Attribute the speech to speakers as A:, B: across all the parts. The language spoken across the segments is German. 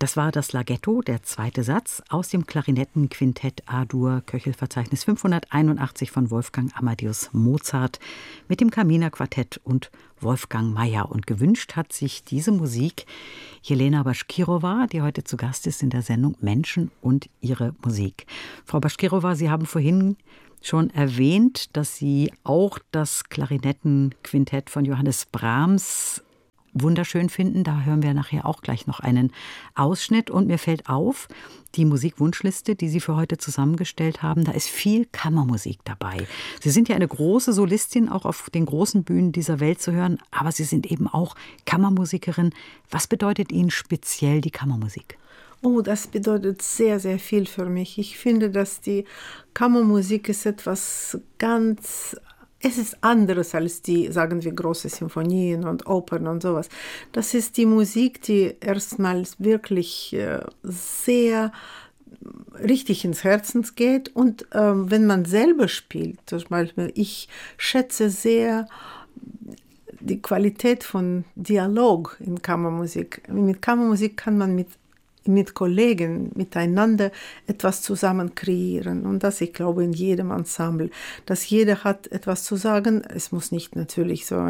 A: Das war das Laghetto, der zweite Satz, aus dem Klarinettenquintett A-Dur, Köchelverzeichnis 581 von Wolfgang Amadeus Mozart mit dem Kaminer Quartett und Wolfgang Mayer. Und gewünscht hat sich diese Musik Jelena Baschkirova, die heute zu Gast ist in der Sendung Menschen und ihre Musik. Frau Baschkirova, Sie haben vorhin schon erwähnt, dass Sie auch das Klarinettenquintett von Johannes Brahms wunderschön finden. Da hören wir nachher auch gleich noch einen Ausschnitt. Und mir fällt auf, die Musikwunschliste, die Sie für heute zusammengestellt haben, da ist viel Kammermusik dabei. Sie sind ja eine große Solistin, auch auf den großen Bühnen dieser Welt zu hören, aber Sie sind eben auch Kammermusikerin. Was bedeutet Ihnen speziell die Kammermusik?
B: Oh, das bedeutet sehr, sehr viel für mich. Ich finde, dass die Kammermusik ist etwas es ist anderes als die, sagen wir, große Sinfonien und Opern und sowas. Das ist die Musik, die erstmals wirklich sehr richtig ins Herzen geht. Und wenn man selber spielt, zum Beispiel, ich schätze sehr die Qualität von Dialog in Kammermusik. Mit Kammermusik kann man mit Kollegen miteinander etwas zusammen kreieren. Und das, ich glaube, in jedem Ensemble, dass jeder hat etwas zu sagen. Es muss nicht natürlich so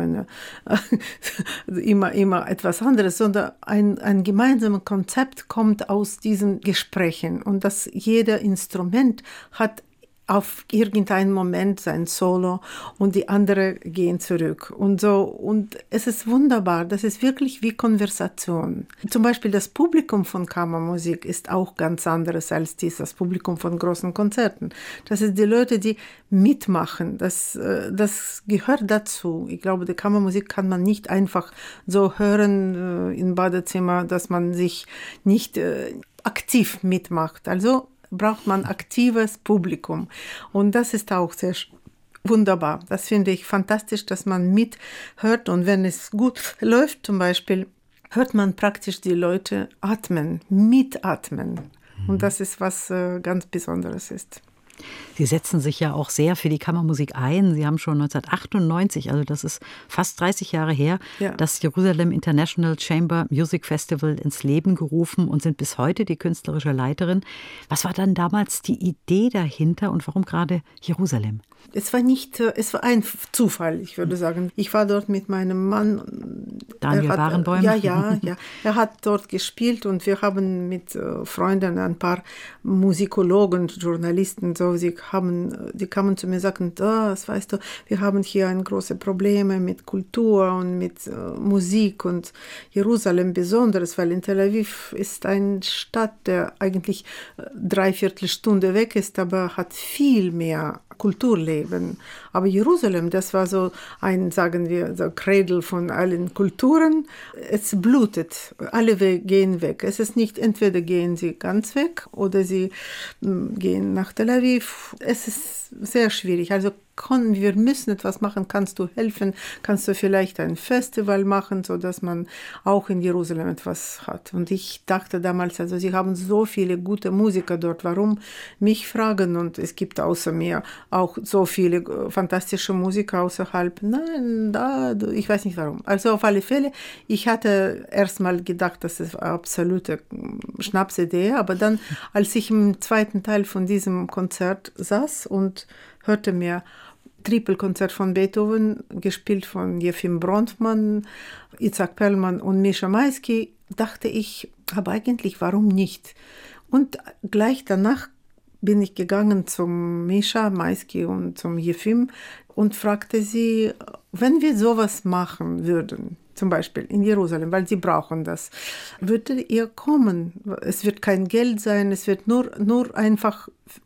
B: immer etwas anderes, sondern ein gemeinsames Konzept kommt aus diesen Gesprächen. Und dass jeder Instrument hat auf irgendeinen Moment sein Solo und die anderen gehen zurück und so. Und es ist wunderbar, das ist wirklich wie Konversation. Zum Beispiel das Publikum von Kammermusik ist auch ganz anderes als das Publikum von großen Konzerten. Das sind die Leute, die mitmachen, das gehört dazu. Ich glaube, die Kammermusik kann man nicht einfach so hören im Badezimmer, dass man sich nicht aktiv mitmacht. Also braucht man aktives Publikum. Und das ist auch sehr wunderbar. Das finde ich fantastisch, dass man mithört. Und wenn es gut läuft, zum Beispiel, hört man praktisch die Leute mitatmen. Und das ist was ganz Besonderes ist.
A: Sie setzen sich ja auch sehr für die Kammermusik ein. Sie haben schon 1998, also das ist fast 30 Jahre her, das Jerusalem International Chamber Music Festival ins Leben gerufen und sind bis heute die künstlerische Leiterin. Was war dann damals die Idee dahinter und warum gerade Jerusalem?
B: Es war ein Zufall, ich würde sagen. Ich war dort mit meinem Mann.
A: Daniel Barenboim?
B: Ja. Er hat dort gespielt und wir haben mit Freunden, ein paar Musikologen, Journalisten, so, die kamen zu mir und sagten, das weißt du, wir haben hier große Probleme mit Kultur und mit Musik und Jerusalem besonders, weil in Tel Aviv ist eine Stadt, der eigentlich 3/4 Stunde weg ist, aber hat viel mehr Kulturleben. Aber Jerusalem, das war so sagen wir, so Cradle von allen Kulturen. Es blutet. Alle gehen weg. Es ist nicht, entweder gehen sie ganz weg oder sie gehen nach Tel Aviv. Es ist sehr schwierig. Also wir müssen etwas machen. Kannst du helfen? Kannst du vielleicht ein Festival machen, sodass man auch in Jerusalem etwas hat? Und ich dachte damals, also sie haben so viele gute Musiker dort. Warum mich fragen? Und es gibt außer mir auch so viele fantastische Musiker außerhalb. Nein, ich weiß nicht warum. Also auf alle Fälle, ich hatte erst mal gedacht, das ist eine absolute Schnapsidee. Aber dann, als ich im zweiten Teil von diesem Konzert saß und hörte mir Trippelkonzert von Beethoven, gespielt von Jefim Bronfman, Itzhak Perlman und Mischa Maisky, dachte ich, aber eigentlich, warum nicht? Und gleich danach bin ich gegangen zum Mischa Maisky und zum Jefim und fragte sie, wenn wir sowas machen würden, zum Beispiel in Jerusalem, weil sie brauchen das, würdet ihr kommen? Es wird kein Geld sein, es wird nur einfach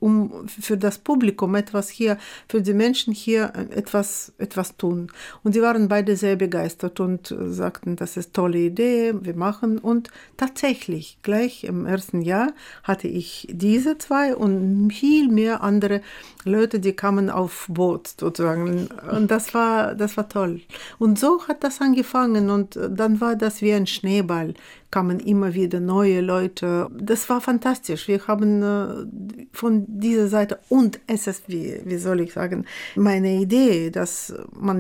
B: für das Publikum etwas hier, für die Menschen hier etwas tun. Und sie waren beide sehr begeistert und sagten, das ist eine tolle Idee, wir machen. Und tatsächlich, gleich im ersten Jahr hatte ich diese zwei und viel mehr andere Leute, die kamen auf Boot sozusagen. Und das war toll. Und so hat das angefangen und dann war das wie ein Schneeball. Kamen immer wieder neue Leute. Das war fantastisch. Wir haben von dieser Seite, und es ist, wie soll ich sagen, meine Idee, dass man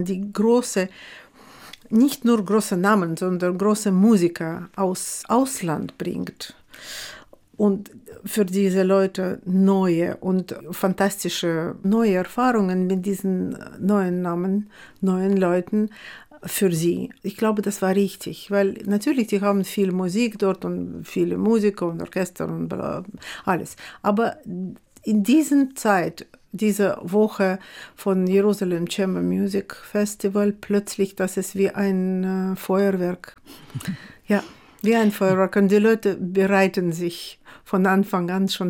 B: nicht nur große Namen, sondern große Musiker aus Ausland bringt. Und für diese Leute neue und fantastische neue Erfahrungen mit diesen neuen Namen, neuen Leuten für sie. Ich glaube, das war richtig, weil natürlich, die haben viel Musik dort und viele Musiker und Orchester und alles. Aber in dieser Zeit, diese Woche von Jerusalem Chamber Music Festival, plötzlich, das ist wie ein Feuerwerk. Ja, wie ein Feuerwerk. Und die Leute bereiten sich von Anfang an schon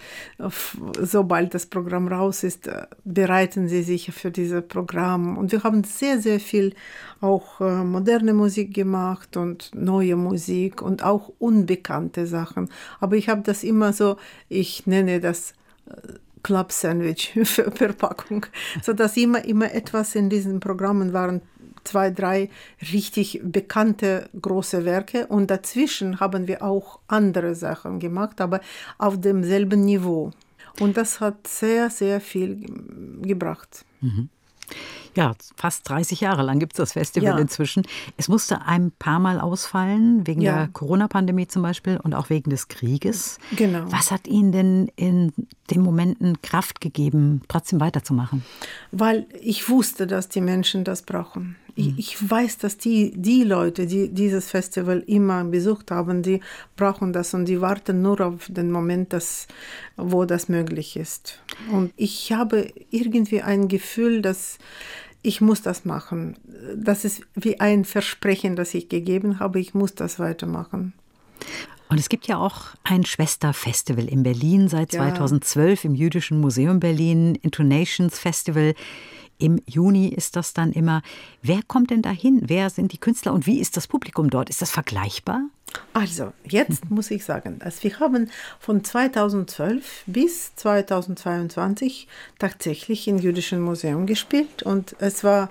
B: sobald das Programm raus ist, bereiten sie sich für dieses Programm. Und wir haben sehr, sehr viel auch moderne Musik gemacht und neue Musik und auch unbekannte Sachen. Aber ich habe das immer so, ich nenne das Club Sandwich für Verpackung, sodass immer etwas in diesen Programmen waren. 2, 3 richtig bekannte große Werke und dazwischen haben wir auch andere Sachen gemacht, aber auf demselben Niveau. Und das hat sehr, sehr viel gebracht.
A: Mhm. Ja, fast 30 Jahre lang gibt es das Festival inzwischen. Es musste ein paar Mal ausfallen, wegen der Corona-Pandemie zum Beispiel und auch wegen des Krieges.
B: Genau.
A: Was hat Ihnen denn in den Momenten Kraft gegeben, trotzdem weiterzumachen?
B: Weil ich wusste, dass die Menschen das brauchen. Ich weiß, dass die Leute, die dieses Festival immer besucht haben, die brauchen das und die warten nur auf den Moment, wo das möglich ist. Und ich habe irgendwie ein Gefühl, dass ich muss das machen. Das ist wie ein Versprechen, das ich gegeben habe. Ich muss das weitermachen.
A: Und es gibt ja auch ein Schwesterfestival in Berlin seit 2012 im Jüdischen Museum Berlin, Intonations Festival. Im Juni ist das dann immer. Wer kommt denn dahin? Wer sind die Künstler und wie ist das Publikum dort? Ist das vergleichbar?
B: Also, jetzt muss ich sagen, wir haben von 2012 bis 2022 tatsächlich im Jüdischen Museum gespielt und es war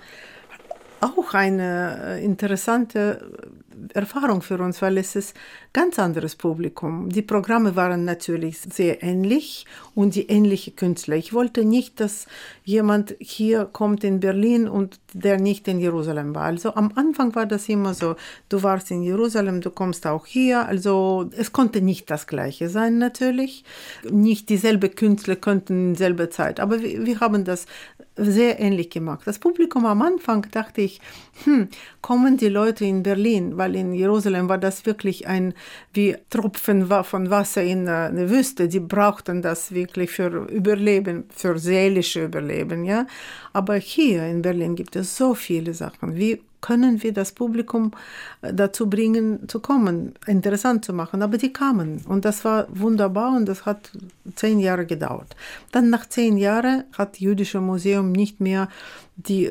B: auch eine interessante Erfahrung für uns, weil es ist ganz anderes Publikum. Die Programme waren natürlich sehr ähnlich und die ähnlichen Künstler. Ich wollte nicht, dass jemand hier kommt in Berlin und der nicht in Jerusalem war. Also am Anfang war das immer so, du warst in Jerusalem, du kommst auch hier. Also es konnte nicht das Gleiche sein natürlich. Nicht dieselbe Künstler könnten in selber Zeit, aber wir haben das sehr ähnlich gemacht. Das Publikum am Anfang dachte ich, kommen die Leute in Berlin, weil in Jerusalem war das wirklich wie Tropfen von Wasser in eine Wüste. Die brauchten das wirklich für Überleben, für seelische Überleben, ja. Aber hier in Berlin gibt es so viele Sachen. Wie können wir das Publikum dazu bringen, zu kommen, interessant zu machen? Aber die kamen und das war wunderbar und das hat 10 Jahre gedauert. Dann nach 10 Jahren hat das Jüdische Museum nicht mehr die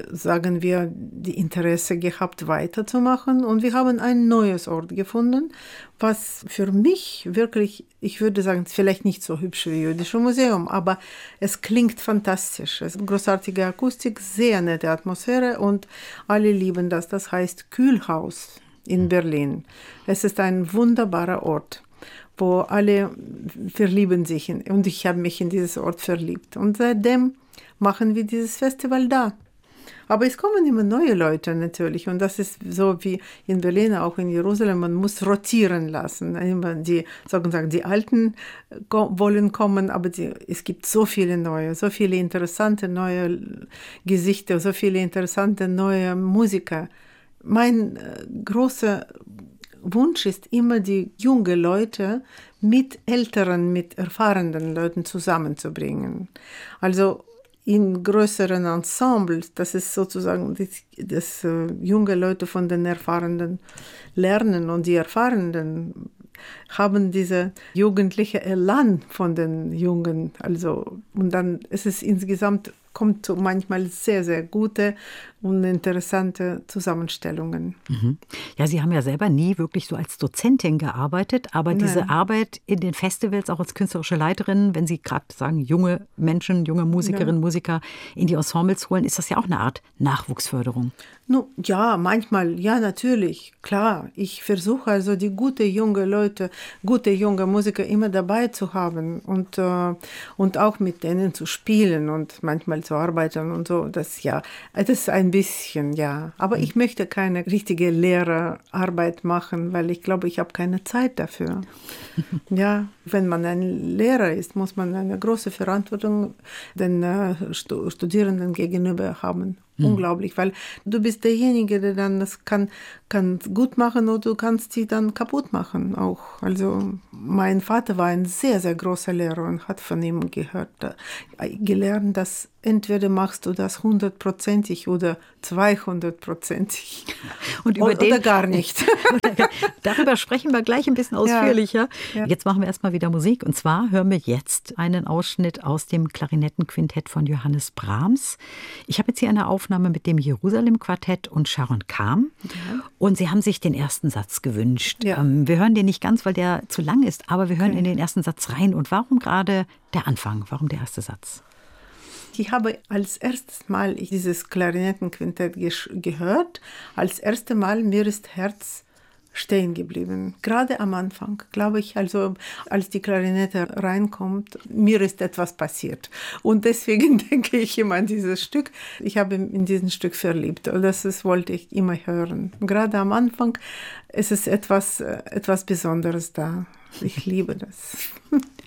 B: Interesse gehabt, weiterzumachen. Und wir haben ein neues Ort gefunden, was für mich wirklich, ich würde sagen, vielleicht nicht so hübsch wie das Jüdische Museum, aber es klingt fantastisch. Es ist großartige Akustik, sehr nette Atmosphäre und alle lieben das. Das heißt Kühlhaus in Berlin. Es ist ein wunderbarer Ort, wo alle verlieben sich. Und ich habe mich in dieses Ort verliebt. Und seitdem machen wir dieses Festival da. Aber es kommen immer neue Leute natürlich und das ist so wie in Berlin, auch in Jerusalem, man muss rotieren lassen. Die Alten wollen kommen, aber es gibt so viele neue, so viele interessante neue Gesichter, so viele interessante neue Musiker. Mein großer Wunsch ist immer, die jungen Leute mit älteren, mit erfahrenen Leuten zusammenzubringen. Also in größeren Ensembles, das ist sozusagen, dass junge Leute von den Erfahrenen lernen und die Erfahrenen haben diese jugendliche Elan von den Jungen. Also, und dann ist es insgesamt, kommt so manchmal sehr, sehr gute und interessante Zusammenstellungen.
A: Mhm. Ja, Sie haben ja selber nie wirklich so als Dozentin gearbeitet, aber diese Arbeit in den Festivals, auch als künstlerische Leiterin, wenn Sie gerade sagen, junge Menschen, junge Musikerinnen, Musiker in die Ensembles holen, ist das ja auch eine Art Nachwuchsförderung.
B: Ja, manchmal, ja, natürlich, klar. Ich versuche also die gute junge Leute, gute junge Musiker immer dabei zu haben und auch mit denen zu spielen. Und manchmal mal zu arbeiten und so. Das ist ein bisschen, ja. Aber ich möchte keine richtige Lehrerarbeit machen, weil ich glaube, ich habe keine Zeit dafür. Ja, wenn man ein Lehrer ist, muss man eine große Verantwortung den Studierenden gegenüber haben. Unglaublich, weil du bist derjenige, der dann das kann gut machen oder du kannst sie dann kaputt machen auch. Also mein Vater war ein sehr, sehr großer Lehrer und hat von ihm gelernt, dass entweder machst du das 100%ig oder 200%ig. Oder gar nicht.
A: Darüber sprechen wir gleich ein bisschen ausführlicher. Ja. Jetzt machen wir erstmal wieder Musik. Und zwar hören wir jetzt einen Ausschnitt aus dem Klarinettenquintett von Johannes Brahms. Ich habe jetzt hier eine Aufnahme mit dem Jerusalem-Quartett und Sharon Kahn. Ja. Und Sie haben sich den ersten Satz gewünscht. Ja. Wir hören den nicht ganz, weil der zu lang ist, aber wir hören in den ersten Satz rein. Und warum gerade der Anfang? Warum der erste Satz?
B: Ich habe als erstes Mal dieses Klarinettenquintett gehört. Als erstes Mal mir ist Herz stehen geblieben. Gerade am Anfang, glaube ich, also als die Klarinette reinkommt, mir ist etwas passiert. Und deswegen denke ich immer an dieses Stück. Ich habe in diesem Stück verliebt. Das wollte ich immer hören. Gerade am Anfang ist es etwas Besonderes da. Ich liebe das.